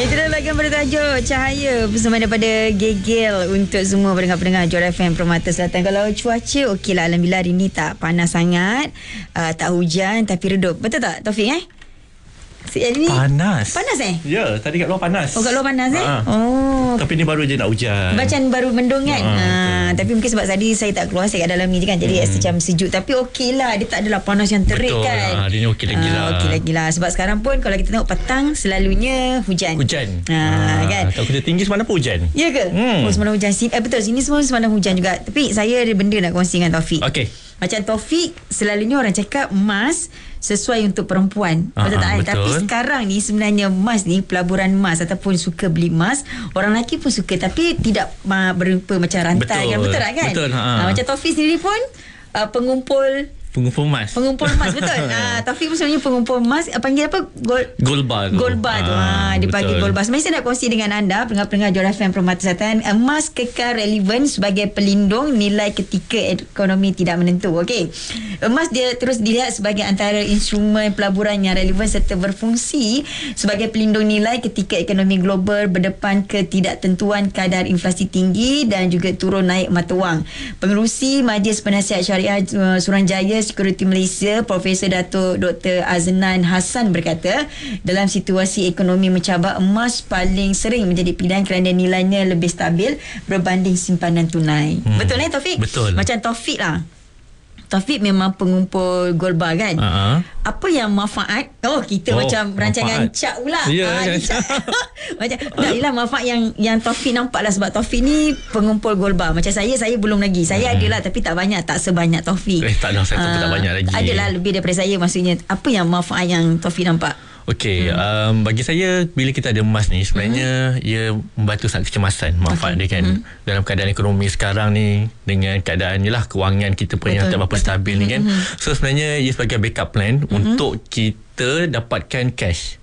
Itulah bagian bertajuk Cahaya bersama daripada Gegel untuk semua pendengar-pendengar Juara FM Permata Selatan. Kalau cuaca okeylah, alhamdulillah hari ni tak panas sangat, tak hujan tapi redup. Betul tak Taufik Ini panas. Panas Ya, tadi kat luar panas. Oh, kat luar panas Oh. Tapi ni baru je nak hujan. Bacaan baru mendung kan. Tapi mungkin sebab tadi saya tak keluar, saya kat dalam ni je kan. Jadi macam sejuk. Tapi okey lah, dia tak adalah panas yang terik. Betul kan. Dia ni okey lagi lah. Okey lagi lah. Sebab sekarang pun kalau kita tengok petang selalunya hujan. Kan. Kalau kita tinggi semalam pun hujan. Ya ke? Oh, semalam hujan. Betul, sini semua semalam hujan juga. Tapi saya ada benda nak kongsi dengan Taufik. Okey. Macam Taufik, selalunya orang cakap emas sesuai untuk perempuan. Betul tak? Betul. Tapi sekarang ni sebenarnya emas ni, pelaburan emas ataupun suka beli emas, orang lelaki pun suka tapi tidak berupa macam rantai. Betul tak kan? Betul. Macam Taufik sendiri pun pengumpul emas. Pengumpul emas, betul. Taufik pun sebenarnya pengumpul emas. Panggil apa? Gold bar tu. Gold bar tu. Dia panggil gold bar. Sebenarnya saya nak kongsi dengan anda, pendengar-pendengar Juara FM Permata Selatan, emas kekal relevan sebagai pelindung nilai ketika ekonomi tidak menentu. Okey. Emas dia terus dilihat sebagai antara instrumen pelaburan yang relevan serta berfungsi sebagai pelindung nilai ketika ekonomi global berdepan ketidaktentuan kadar inflasi tinggi dan juga turun naik mata wang. Pengerusi Majlis Penasihat Syariah Suruhanjaya Security Malaysia, Profesor Datuk Dr. Aznan Hassan berkata, dalam situasi ekonomi mencabar, emas paling sering menjadi pilihan kerana nilainya lebih stabil berbanding simpanan tunai. Betul Taufik? Betul. Macam Taufik lah. Taufik memang pengumpul gold bar kan. Apa yang manfaat? Kita macam rancangan Cak pula. Ya, macam yelah manfaat yang Taufik nampak lah. Sebab Taufik ni pengumpul gold bar. Macam saya belum lagi. Saya adalah tapi tak banyak, tak sebanyak Taufik. Tak lah, saya tak banyak lagi. Adalah lebih daripada saya maksudnya. Apa yang manfaat yang Taufik nampak? Okey, bagi saya bila kita ada emas ni sebenarnya ia membantu sangat kecemasan manfaat dia kan. Dalam keadaan ekonomi sekarang ni dengan keadaan jelah kewangan kita pun yang tak berapa stabil ni kan. So sebenarnya ia sebagai backup plan untuk kita dapatkan cash.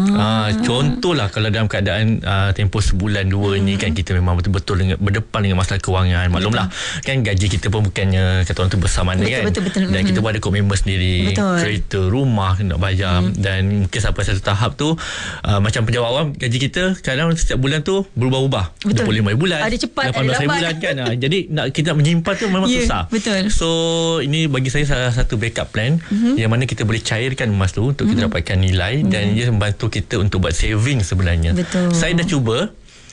Contohlah kalau dalam keadaan tempoh sebulan dua ni kan kita memang betul-betul berdepan dengan masalah kewangan. Maklumlah kan gaji kita pun bukannya kata orang tu besar mana kan. Betul. Dan kita pun ada komitmen sendiri, kereta, rumah nak bayar dan mungkin sampai satu tahap tu macam pejabat awam gaji kita kadang setiap bulan tu berubah-ubah. 25 bulan, ada cepat, 18 bulan kan. Jadi kita nak menyimpan tu memang susah. Betul. So ini bagi saya salah satu backup plan yang mana kita boleh cairkan emas tu untuk kita dapatkan nilai dan ia membantu kita untuk buat saving sebenarnya. Betul. Saya dah cuba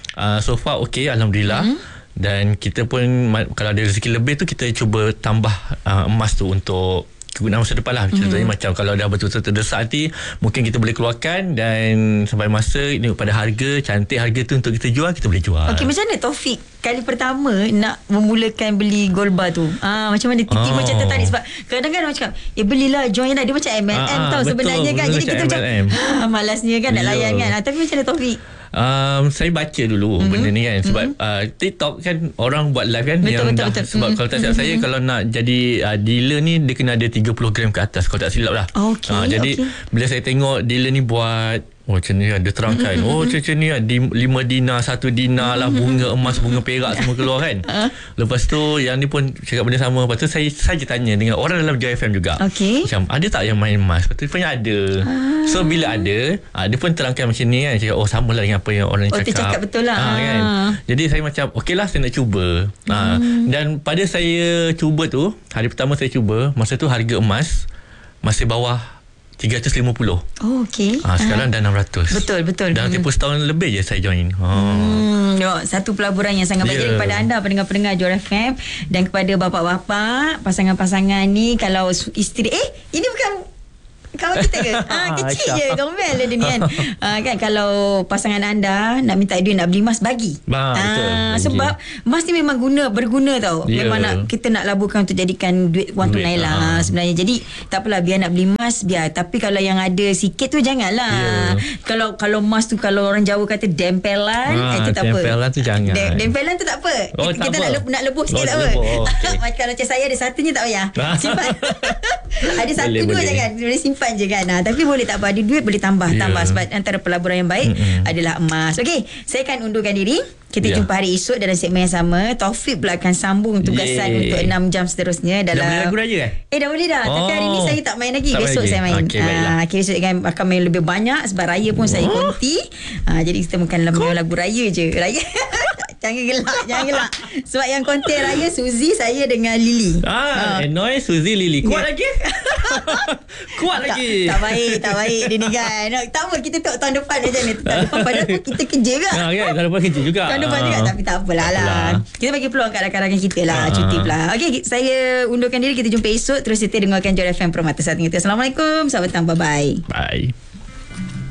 so far okey alhamdulillah. Dan kita pun kalau ada rezeki lebih tu kita cuba tambah emas tu untuk kegunaan masa depan lah. Contohnya macam kalau dah betul-betul terdesak hati, mungkin kita boleh keluarkan dan sampai masa ini pada harga cantik harga tu untuk kita jual, kita boleh jual. Okey, macam mana Taufik kali pertama nak memulakan beli gold bar tu? Macam mana tiba-tiba macam tertarik? Sebab kadang-kadang orang cakap belilah, join lah. Dia macam MLM tau sebenarnya kan. Jadi kita macam malasnya kan nak layan kan. Tapi macam mana Taufik? Saya baca dulu benda ni kan. Sebab TikTok kan orang buat live kan. Betul. Sebab kalau tak silap saya, kalau nak jadi dealer ni dia kena ada 30 gram ke atas kalau tak silap lah. Jadi bila saya tengok dealer ni buat macam ni dia terangkan macam ni 5 dinar 1 dinar lah, bunga emas, bunga perak semua keluar kan. Lepas tu yang ni pun cakap benda sama. Lepas tu saya saja tanya dengan orang dalam Juara FM juga, macam ada tak yang main emas? Lepas tu dia ada. So bila ada dia pun terangkan macam ni kan. Cakap sama lah dengan apa yang orang cakap. Dia cakap betul lah kan? Jadi saya macam okey lah, saya nak cuba. Dan pada saya cuba tu, hari pertama saya cuba, masa tu harga emas masih bawah 350. Okey. Sekarang dah 600. Betul. Dalam tempoh setahun lebih je saya join. Satu pelaburan yang sangat baik. Jadi kepada anda pendengar-pendengar Juara FM dan kepada bapa-bapa, pasangan-pasangan ni, kalau isteri ini bukan kawan kita ke? Kecil je Gombel dia ni kan. Kan kalau pasangan anda nak minta duit nak beli emas, bagi. Betul. Sebab emas ni memang berguna tau. Memang kita nak laburkan untuk jadikan duit wang tunai lah sebenarnya. Jadi tak apalah, biar nak beli emas biar. Tapi kalau yang ada sikit tu janganlah. Kalau emas tu kalau orang Jawa kata dempelan, itu tak apa. Dempelan tu jangan. Dempelan tu tak apa. Kita nak lebuh sikit tak apa. Kalau macam saya ada satunya tak payah. Simpan. Ada satu dua jangan. Boleh simpan depan je kan. Tapi boleh tak apa, ada duit boleh tambah sebab antara pelaburan yang baik adalah emas. Okey, saya akan undurkan diri. Kita jumpa hari esok dalam segmen yang sama. Taufik pula akan sambung tugasan untuk 6 jam seterusnya dalam. Dah boleh lagu raya Dah boleh dah. Tapi hari ni saya tak main lagi. Besok saya main. Okey, besok akan main lebih banyak sebab raya pun saya konti. Jadi kita bukan main lagu raya je. Raya. Jangan gelak. Sebab yang konten raya Suzy, saya dengan Lily. Enoy, Suzy, Lily. Kuat lagi. Kuat lagi. Tak baik dia ni kan. Tak apa, kita tengok tahun depan macam ni. Tahun depan padahal kita kerja juga. Tahun depan kerja juga. Tahun depan juga, tapi tak apalah lah. Kita bagi peluang kat rakan-rakan kita lah, cuti pula. Okey, saya undurkan diri. Kita jumpa esok. Terus kita dengarkan Jora FM Permata 1. Assalamualaikum. Selamat petang. Bye-bye. Bye.